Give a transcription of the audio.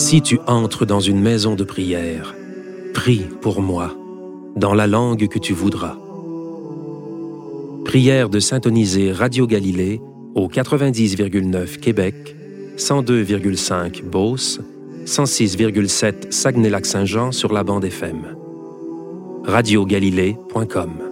Si tu entres dans une maison de prière, prie pour moi, dans la langue que tu voudras. Prière de syntoniser Radio Galilée au 90,9 Québec, 102,5 Beauce, 106,7 Saguenay-Lac-Saint-Jean sur la bande FM. radiogalilée.com